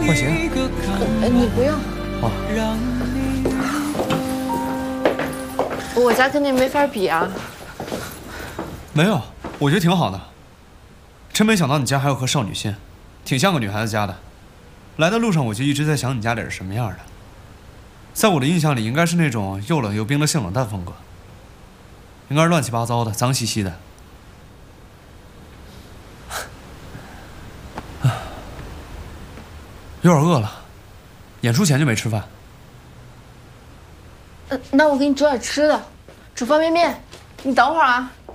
换鞋。 你不用。 哦。 我家跟你没法比啊。 没有，我觉得挺好的。真没想到你家还有棵少女心，挺像个女孩子家的。来的路上我就一直在想你家里是什么样的。在我的印象里，应该是那种又冷又冰的性冷淡风格，应该是乱七八糟的、脏兮兮的。有点饿了，演出前就没吃饭。 那我给你煮点吃的，煮方便面。你等会儿啊。